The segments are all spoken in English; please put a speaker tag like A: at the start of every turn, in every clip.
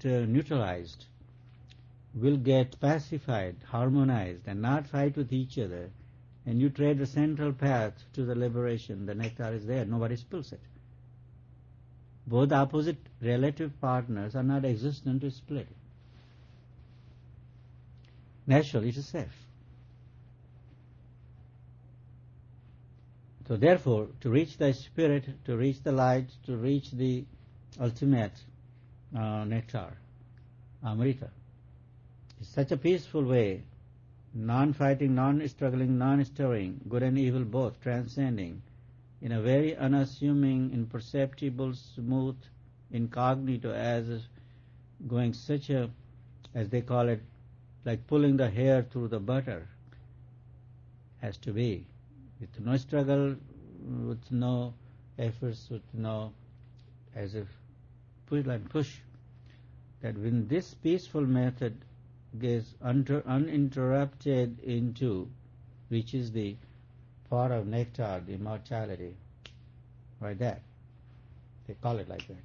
A: neutralized, will get pacified, harmonized, and not fight with each other, and you tread the central path to the liberation, the nectar is there, nobody spills it. Both opposite relative partners are not existent to split. Naturally, it is safe. So therefore, to reach the spirit, to reach the light, to reach the ultimate nectar, Amrita, is such a peaceful way, non-fighting, non-struggling, non-stirring, good and evil both, transcending, in a very unassuming, imperceptible, smooth, incognito, as going such a, as they call it, like pulling the hair through the butter, has to be, with no struggle, with no efforts, with no, as if pull and push, that when this peaceful method gets uninterrupted into, reaches the part of nectar, the immortality, like that. They call it like that.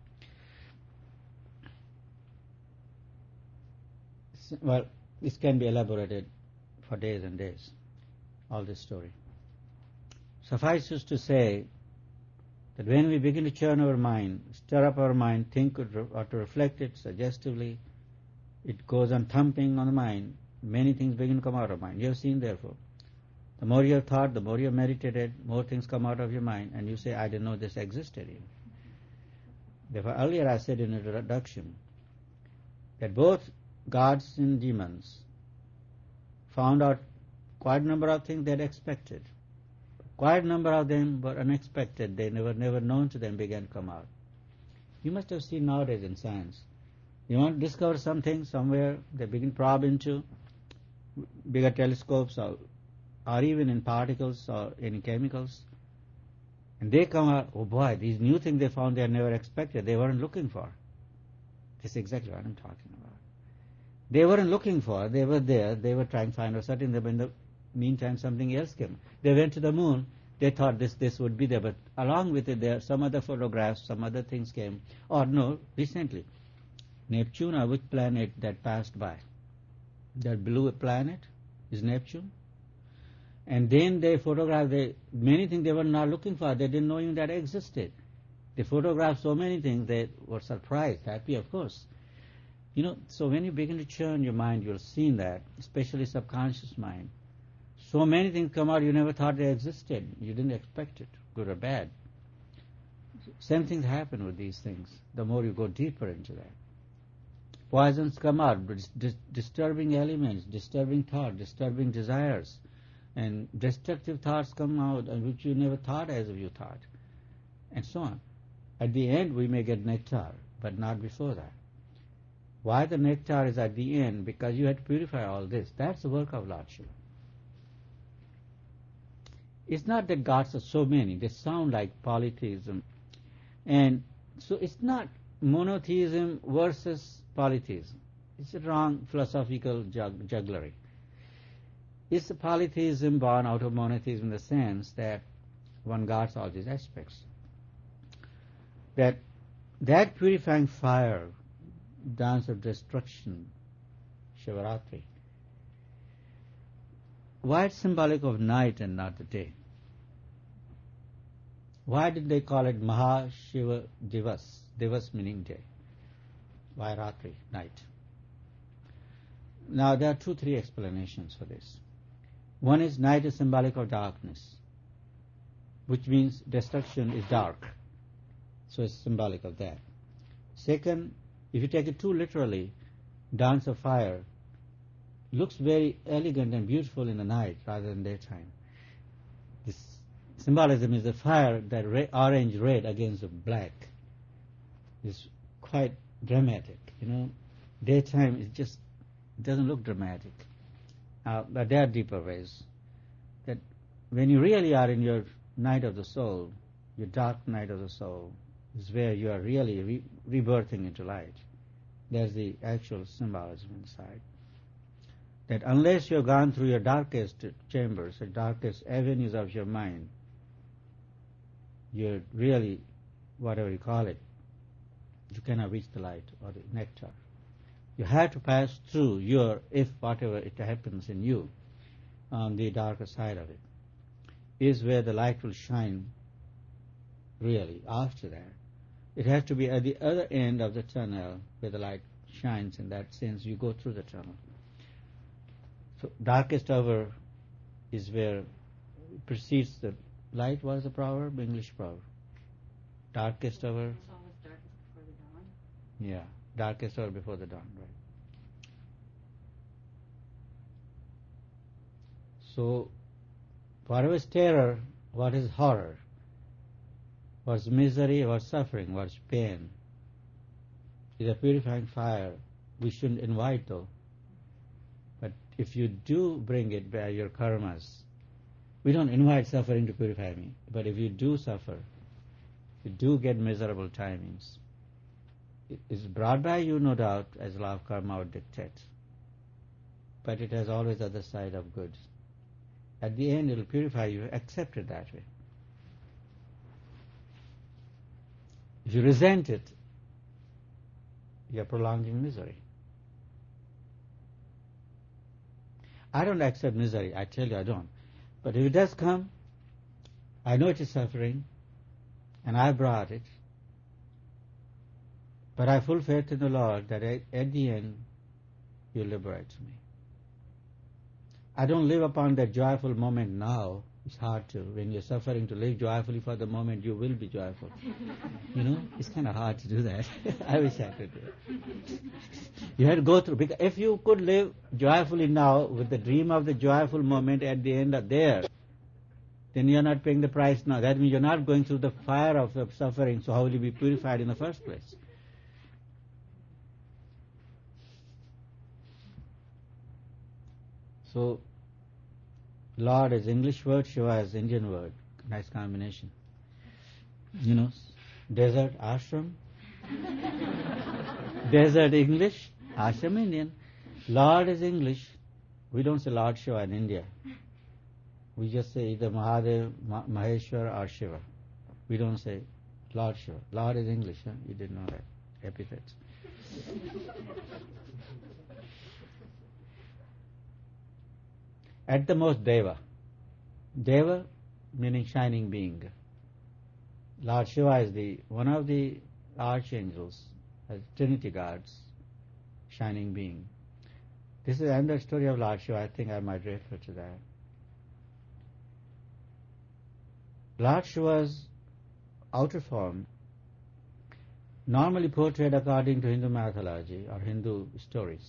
A: Yeah. Well, this can be elaborated for days and days, all this story. Suffices to say that when we begin to churn our mind, stir up our mind, think or to reflect it suggestively, it goes on thumping on the mind, many things begin to come out of mind. You have seen, therefore, the more you have thought, the more you have meditated, more things come out of your mind, and you say, I didn't know this existed even. Therefore, earlier I said in the introduction that both gods and demons found out quite a number of things they had expected. Quite a number of them were unexpected. They never known to them began to come out. You must have seen nowadays in science. You want to discover something somewhere, they begin to probe into bigger telescopes or even in particles or in chemicals. And they come out, oh boy, these new things they found they never expected, they weren't looking for. This is exactly what I'm talking about. They weren't looking for, they were there, they were trying to find out something, but in the meantime something else came. They went to the moon, they thought this would be there, but along with it there some other photographs, some other things came. Or no, recently, Neptune, or which planet that passed by? That blue planet is Neptune. And then they photographed many things they were not looking for, they didn't know even that existed. They photographed so many things, they were surprised, happy of course. You know, so when you begin to churn your mind, you'll see that, especially subconscious mind. So many things come out you never thought they existed. You didn't expect it, good or bad. Same things happen with these things, the more you go deeper into that. Poisons come out, disturbing elements, disturbing thought, disturbing desires, and destructive thoughts come out which you never thought as if you thought, and so on. At the end we may get nectar, but not before that. Why the nectar is at the end? Because you had to purify all this. That's the work of Lord Shiva. It's not that gods are so many. They sound like polytheism. And so it's not monotheism versus polytheism. It's a wrong philosophical jugglery. It's a polytheism born out of monotheism in the sense that one guards all these aspects. That purifying fire, dance of destruction, Shivaratri, why it's symbolic of night and not the day? Why did they call it Maha Shiva Divas? Divas meaning day. Why Ratri, night? Now there are 2-3 explanations for this. One is night is symbolic of darkness, which means destruction is dark. So it's symbolic of that. Second, if you take it too literally, dance of fire looks very elegant and beautiful in the night rather than daytime. This symbolism is the fire, that orange red against the black, is quite dramatic. You know, daytime it just doesn't look dramatic. But there are deeper ways. That when you really are in your night of the soul, your dark night of the soul, is where you are really rebirthing into light. There's the actual symbolism inside. That unless you have gone through your darkest chambers, the darkest avenues of your mind, you're really, whatever you call it, you cannot reach the light or the nectar. You have to pass through if whatever it happens in you, on the darker side of it, is where the light will shine really after that. It has to be at the other end of the tunnel where the light shines. In that sense, you go through the tunnel. So darkest hour is where it precedes the light. What is the proverb? English proverb. Darkest hour.
B: It's always darkest before the dawn.
A: Yeah, darkest hour before the dawn, right. So, what is terror? What is horror? What's misery? What's suffering? What's pain? Is a purifying fire. We shouldn't invite though. But if you do bring it by your karmas, we don't invite suffering to purify me. But if you do suffer, you do get miserable timings. It is brought by you, no doubt, as law of karma would dictate. But it has always the other side of good. At the end, it will purify you. Accept it that way. If you resent it, you are prolonging misery. I don't accept misery. I tell you I don't. But if it does come, I know it is suffering, and I brought it. But I have full faith in the Lord that at the end, He will liberate me. I don't live upon that joyful moment now. It's hard to. When you're suffering, to live joyfully for the moment, you will be joyful. It's kind of hard to do that. I wish I could do it. You have to go through. Because if you could live joyfully now with the dream of the joyful moment at the end of there, then you're not paying the price now. That means you're not going through the fire of suffering, so how will you be purified in the first place? So, Lord is English word, Shiva is Indian word. Nice combination. Desert, ashram. Desert English, ashram Indian. Lord is English. We don't say Lord Shiva in India. We just say either Mahadev, Maheshwar or Shiva. We don't say Lord Shiva. Lord is English, huh? You didn't know that. Epithets. At the most, Deva. Deva meaning shining being. Lord Shiva is one of the archangels, as Trinity gods, shining being. This is another story of Lord Shiva. I think I might refer to that. Lord Shiva's outer form, normally portrayed according to Hindu mythology or Hindu stories,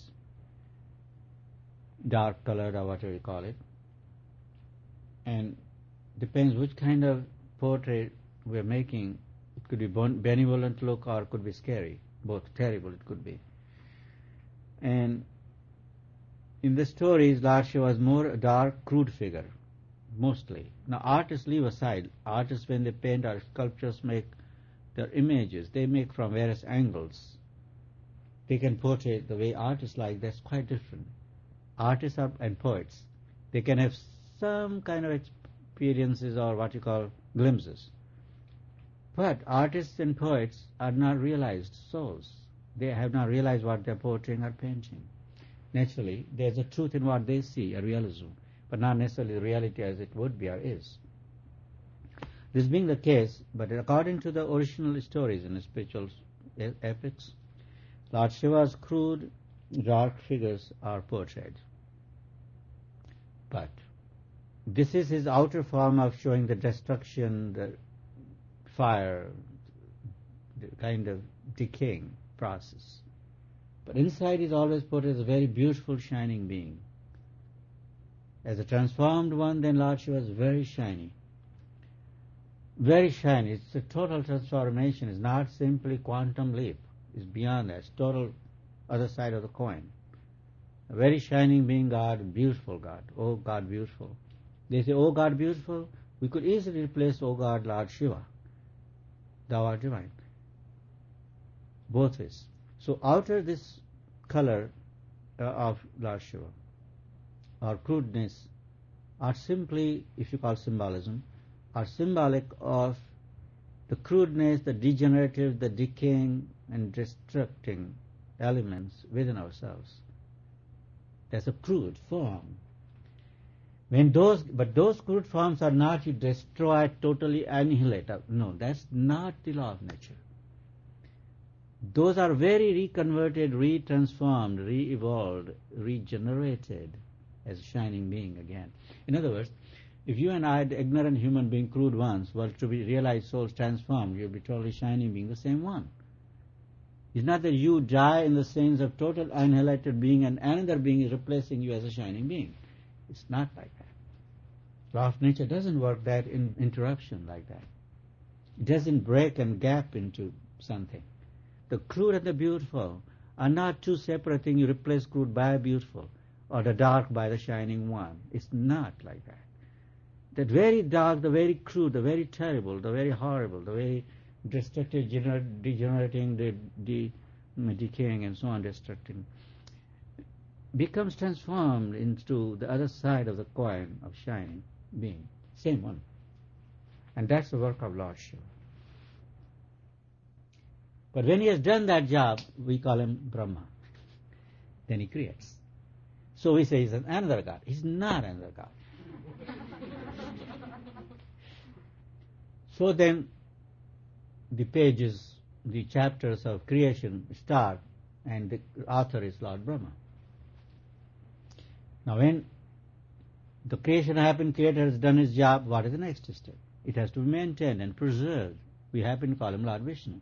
A: dark colored or whatever you call it, and depends which kind of portrait we're making. It could be benevolent look or it could be scary, both terrible it could be. And in the stories, Lord Shiva was more a dark, crude figure, mostly. Now artists leave aside. Artists, when they paint or sculptures, make their images, they make from various angles. They can portray the way artists like. That's quite different. Artists and poets, they can have some kind of experiences or what you call glimpses. But artists and poets are not realized souls. They have not realized what they're portraying or painting. Naturally, there's a truth in what they see, a realism, but not necessarily the reality as it would be or is. This being the case, but according to the original stories in the spiritual epics, Lord Shiva's crude, dark figures are portrayed. But this is his outer form of showing the destruction, the fire, the kind of decaying process. But inside is always portrayed as a very beautiful, shining being. As a transformed one, then Lord Shiva is very shiny. Very shiny. It's a total transformation. It's not simply quantum leap. It's beyond that. It's total other side of the coin. A very shining being God, beautiful God. Oh God, beautiful. They say, oh God, beautiful. We could easily replace, oh God, Lord Shiva. Thou art divine. Both ways. So outer this color of Lord Shiva, or crudeness, are simply, if you call symbolism, are symbolic of the crudeness, the degenerative, the decaying and destructing elements within ourselves. That's a crude form. But those crude forms are not you destroy, totally annihilate. No, that's not the law of nature. Those are very reconverted, retransformed, re-evolved, regenerated as a shining being again. In other words, if you and I, the ignorant human being, crude ones, were to be realized souls transformed, you'll be totally shining being, the same one. It's not that you die in the sense of total annihilated being and another being is replacing you as a shining being. It's not like that. Law of nature doesn't work that in interruption like that. It doesn't break and gap into something. The crude and the beautiful are not two separate things. You replace crude by beautiful or the dark by the shining one. It's not like that. That very dark, the very crude, the very terrible, the very horrible, the very destructive, degenerating, decaying and so on, destructing, becomes transformed into the other side of the coin of shining being. Same one. And that's the work of Lord Shiva. But when he has done that job, we call him Brahma. Then he creates. So we say he's another God. He's not another God. So then the pages, the chapters of creation start, and the author is Lord Brahma. Now when the creation happened, creator has done his job, what is the next step? It has to be maintained and preserved. We happen to call him Lord Vishnu.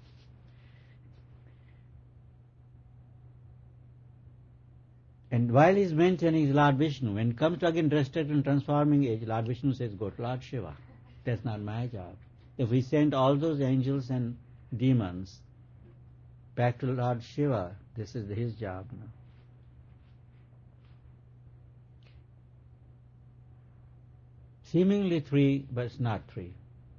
A: And while he's maintaining his Lord Vishnu, when it comes to again destructive and transforming age, Lord Vishnu says, go to Lord Shiva. That's not my job. If we send all those angels and demons back to Lord Shiva, this is his job now. Seemingly three, but it's not three.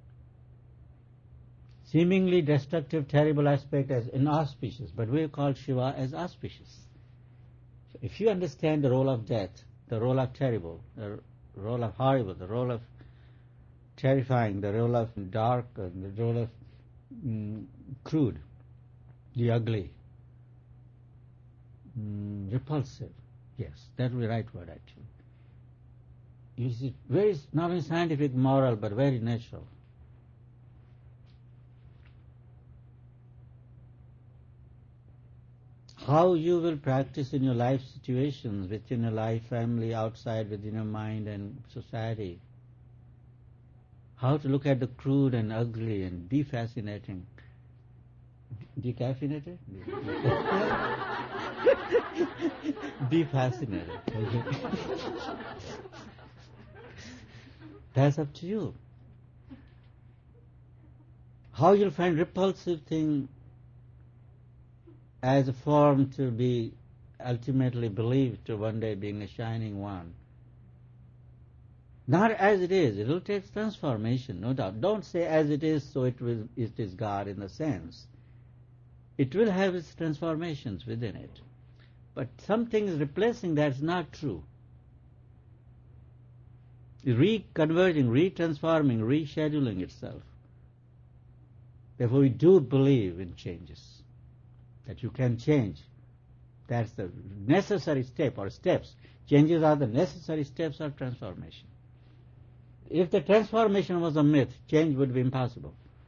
A: Seemingly destructive, terrible aspect as inauspicious, but we call Shiva as auspicious. So if you understand the role of death, the role of terrible, the role of horrible, the role of terrifying, the role of dark, the role of crude, the ugly, repulsive, yes, that will be the right word actually. You see, very not only scientific, moral, but very natural. How you will practice in your life situations, within your life, family, outside, within your mind and society. How to look at the crude and ugly and be fascinating. Decaffeinated? Be fascinated. That's up to you. How you'll find repulsive thing as a form to be ultimately believed to one day being a shining one. Not as it is. It will take transformation, no doubt. Don't say as it is, so it is God in the sense. It will have its transformations within it. But something is replacing that is not true. Reconverting, retransforming, rescheduling itself. Therefore we do believe in changes. That you can change. That's the necessary step or steps. Changes are the necessary steps of transformation. If the transformation was a myth, change would be impossible.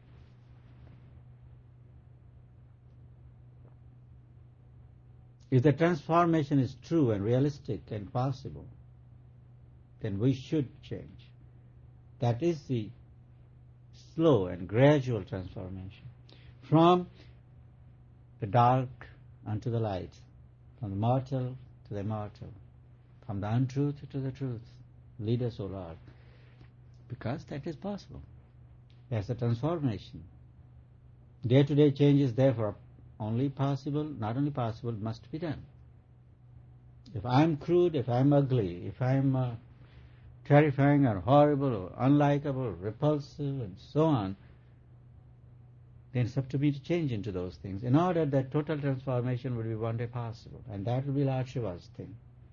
A: If the transformation is true and realistic and possible, then we should change. That is the slow and gradual transformation. From the dark unto the light, from the mortal to the immortal, from the untruth to the truth. Lead us, O Lord. Because that is possible. That's a transformation. Day-to-day change is therefore only possible, not only possible, must be done. If I'm crude, if I'm ugly, if I'm terrifying or horrible or unlikable, repulsive and so on, then it's up to me to change into those things in order that total transformation will be one day possible. And that will be Lord Shiva's thing.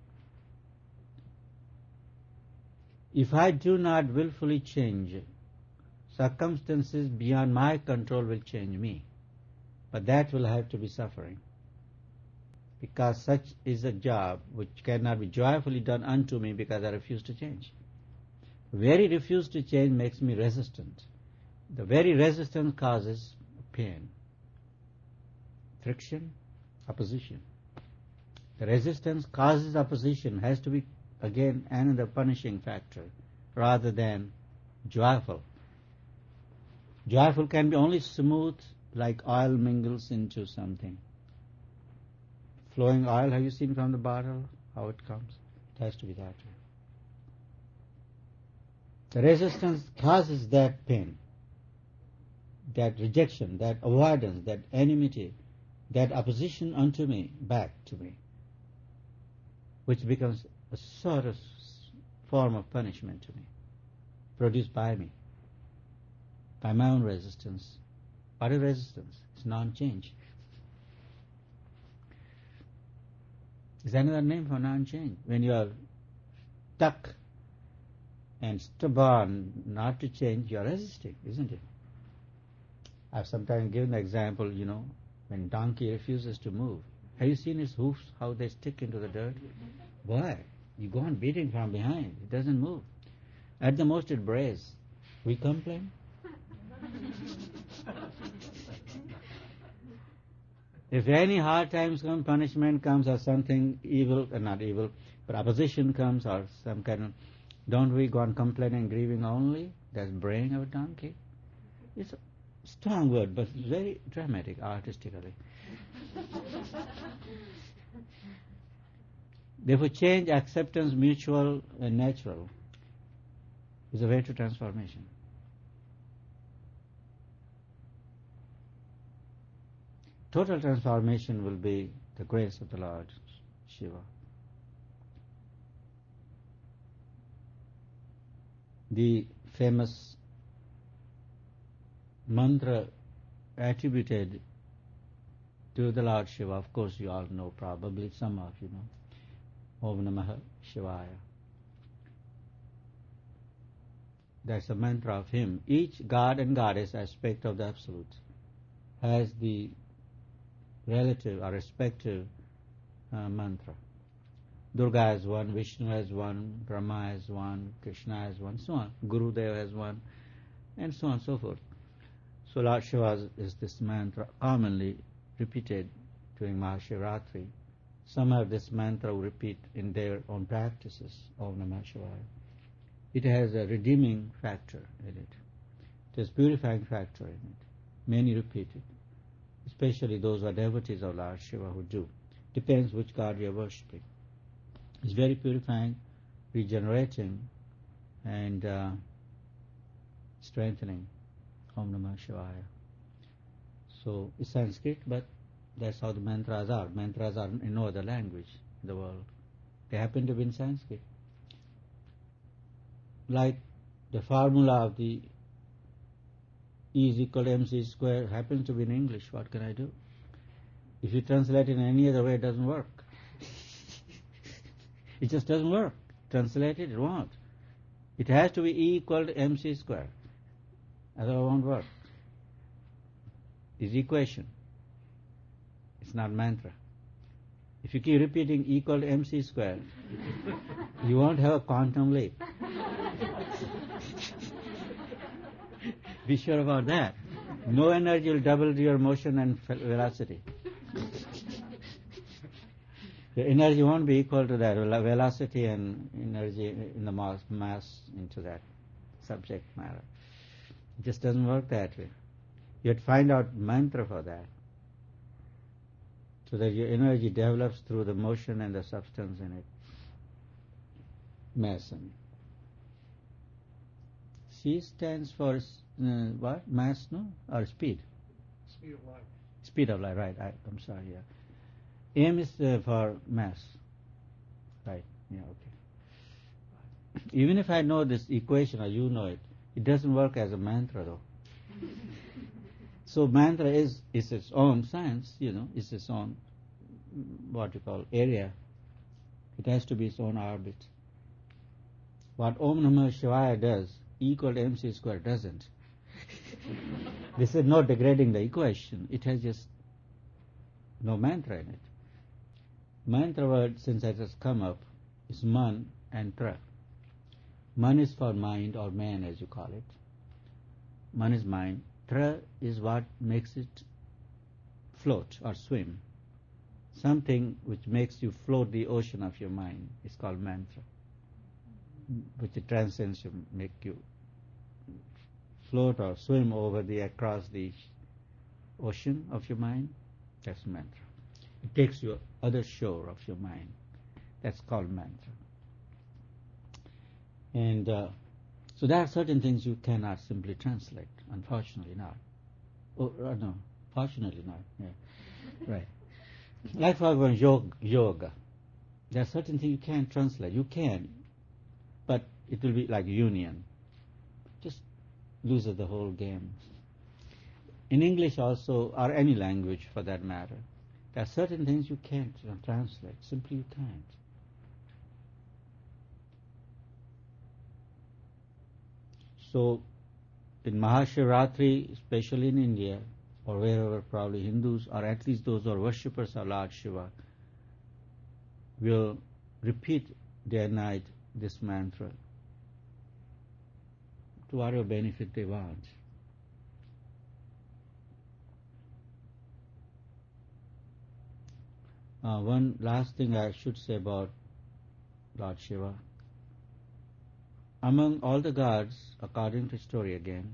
A: If I do not willfully change, circumstances beyond my control will change me. But that will have to be suffering. Because such is a job which cannot be joyfully done unto me because I refuse to change. The very refuse to change makes me resistant. The very resistance causes pain, friction, opposition. The resistance causes opposition, has to be again another punishing factor rather than joyful. Joyful can be only smooth, like oil mingles into something. Flowing oil, have you seen from the bottle how it comes? It has to be that way. The resistance causes that pain, that rejection, that avoidance, that enmity, that opposition unto me, back to me, which becomes a sort of form of punishment to me, produced by me, by my own resistance. What is resistance? It's non-change. Is another name for non-change. When you are stuck and stubborn not to change, you are resisting, isn't it? I've sometimes given the example, when donkey refuses to move. Have you seen his hoofs, how they stick into the dirt? Boy, you go on beating from behind. It doesn't move. At the most it brays. We complain. If any hard times come, punishment comes or something evil, not evil, but opposition comes or some kind of, don't we go on complaining and grieving only? That's braying of a donkey. It's a strong word, but very dramatic, artistically. Therefore, change, acceptance, mutual and natural is a way to transformation. Total transformation will be the grace of the Lord Shiva. The famous mantra attributed to the Lord Shiva, of course you all know, probably some of you know, Om Namah Shivaya. That's a mantra of him. Each god and goddess aspect of the Absolute has the relative or respective mantra. Durga has one, Vishnu has one, Brahma has one, Krishna has one, so on. Gurudev has one, and so on and so forth. So Lord Shiva is this mantra commonly repeated during Mahashivratri. Some have this mantra repeat in their own practices, Om Namah Shivaya. It has a redeeming factor in it. It has purifying factor in it. Many repeat it, especially those who are devotees of Lord Shiva who do. Depends which god you are worshipping. It's very purifying, regenerating, and strengthening. Om Namah Shivaya. So it's Sanskrit, but that's how the mantras are. Mantras are in no other language in the world. They happen to be in Sanskrit. Like the formula of the E is equal to mc square happens to be in English. What can I do? If you translate it in any other way, it doesn't work. It just doesn't work. Translate it, it won't. It has to be E equal to mc square. Otherwise it won't work. It's equation. It's not mantra. If you keep repeating E equal to mc square, you won't have a quantum leap. Be sure about that. No energy will double your motion and velocity. The energy won't be equal to that. Velocity and energy in the mass into that subject matter. It just doesn't work that way. You have to find out mantra for that, so that your energy develops through the motion and the substance in it. Mass. C stands for what? Mass, no? Or speed?
C: Speed of light.
A: Speed of light, right. I'm sorry, yeah. M is for mass. Right, yeah, okay. Even if I know this equation or you know it, it doesn't work as a mantra though. So mantra is its own science, it's its own, what you call, area. It has to be its own orbit. What Om Namah Shivaya does, E equal to mc square doesn't. This is not degrading the equation. It has just no mantra in it. Mantra word, since it has come up, is man and tra. Man is for mind or man as you call it. Man is mind. Tra is what makes it float or swim. Something which makes you float the ocean of your mind is called mantra, which it transcends you, make you float or swim across the ocean of your mind. That's mantra. It takes you other shore of your mind. That's called mantra. And so there are certain things you cannot simply translate, unfortunately not. No, fortunately not. Yeah. Right. Like for example, yoga. There are certain things you can't translate. You can, but it will be like union. Just loses the whole game. In English also, or any language for that matter, there are certain things you can't translate. Simply you can't. So, in Mahashivratri, especially in India, or wherever probably Hindus, or at least those who are worshippers of Lord Shiva, will repeat day and night this mantra to whatever benefit they want. One last thing I should say about Lord Shiva. Among all the gods, according to story again,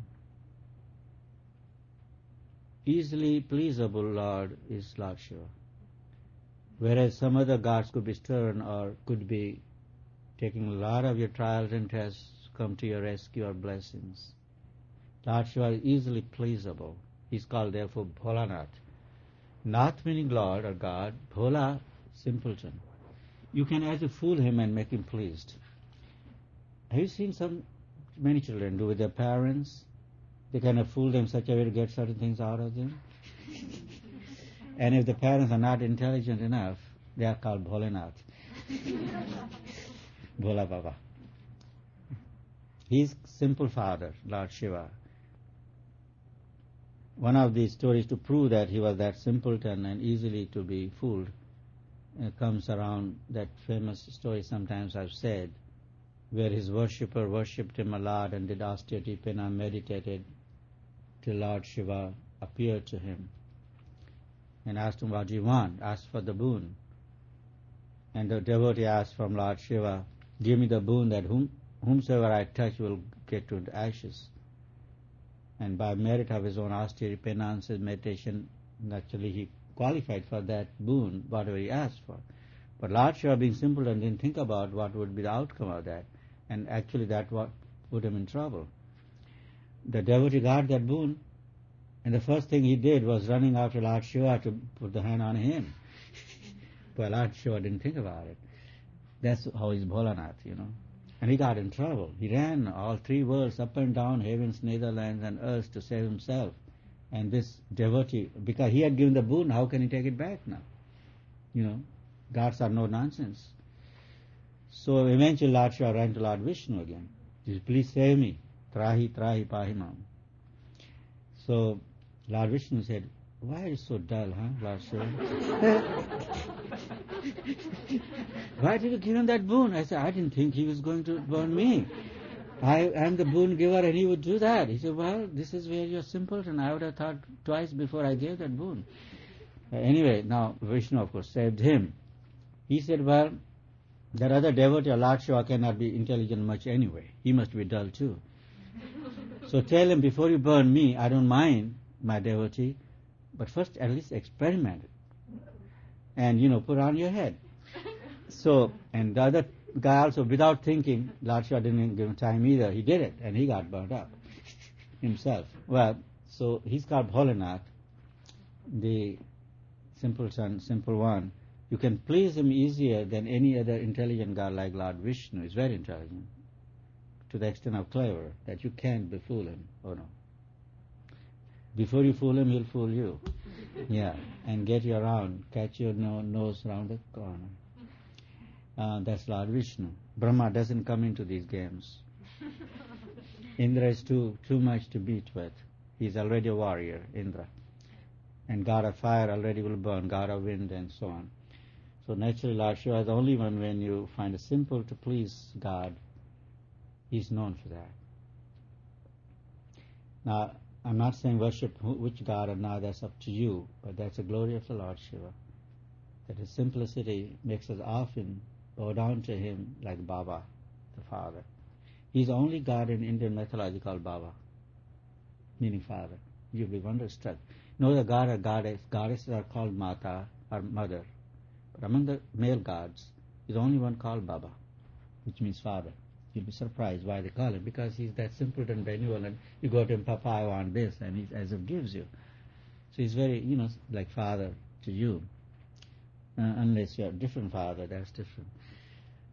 A: easily pleasable Lord is Lord Shiva. Whereas some other gods could be stern or could be taking a lot of your trials and tests to come to your rescue or blessings. Lord Shiva is easily pleasable. He's called therefore Bholanath. Nath meaning Lord or God, Bhola, simpleton. You can either fool him and make him pleased. Have you seen many children do with their parents? They kind of fool them such a way to get certain things out of them. And if the parents are not intelligent enough, they are called Bholanath. Bhola Baba. He's simple father, Lord Shiva. One of the stories to prove that he was that simpleton and easily to be fooled comes around that famous story sometimes I've said, where his worshipper worshipped him a lot and did austerity, penance, meditated, till Lord Shiva appeared to him and asked him, what do you want? Asked for the boon. And the devotee asked from Lord Shiva, give me the boon that whomsoever I touch will get to ashes. And by merit of his own austerity, penance, meditation, naturally he qualified for that boon, whatever he asked for. But Lord Shiva, being simple and didn't think about what would be the outcome of that, and actually that what put him in trouble. The devotee got that boon, and the first thing he did was running after Lord Shiva to put the hand on him. But Lord Shiva didn't think about it. That's how he's Bholanath, And he got in trouble. He ran all three worlds, up and down, heavens, netherlands, and earth to save himself. And this devotee, because he had given the boon, how can he take it back now? Gods are no nonsense. So eventually Lord Shiva ran to Lord Vishnu again. He said, please save me. Trahi, trahi, pahimam. So Lord Vishnu said, why are you so dull, Lord Shiva? Why did you give him that boon? I said, I didn't think he was going to burn me. I am the boon giver and he would do that. He said, well, this is where you're simpleton. I would have thought twice before I gave that boon. Anyway, now Vishnu, of course, saved him. He said, well, that other devotee, Lord Shiva, cannot be intelligent much anyway. He must be dull too. So tell him, before you burn me, I don't mind, my devotee, but first at least experiment it. And, put on your head. So, and the other guy also, without thinking, Lord Shiva didn't give him time either. He did it, and he got burnt up himself. Well, so he's called Bholanath, the simpleton, simple one. You can please him easier than any other intelligent god like Lord Vishnu. He's very intelligent, to the extent of clever, that you can't befool him. Oh no. Before you fool him, he'll fool you. Yeah, and get you around, catch your nose around the corner. That's Lord Vishnu. Brahma doesn't come into these games. Indra is too much to beat with. He's already a warrior, Indra. And god of fire already will burn, god of wind, and so on. So naturally Lord Shiva is the only one. When you find it simple to please God, He's known for that. Now, I'm not saying worship which god or not, that's up to you, but that's the glory of the Lord Shiva, that His simplicity makes us often bow down to Him like Baba, the Father. He's the only god in Indian mythology called Baba, meaning Father. You'll be wonderstruck. No, the god or goddesses are called Mata or Mother. But among the male gods, there's only one called Baba, which means Father. You'll be surprised why they call him, because he's that simple and benevolent. You go to him, Papa, I want this, and he as if gives you. So he's very, like Father to you. Unless you have a different Father, that's different.